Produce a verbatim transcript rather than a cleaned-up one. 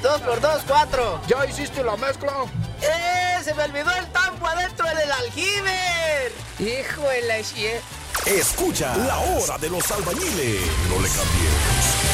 Dos por dos, cuatro. ¿Ya hiciste la mezcla? ¡Eh! ¡Se me olvidó el tambo adentro del aljibe! Hijo de la shit. Escucha La Hora de los Albañiles. No le cambies.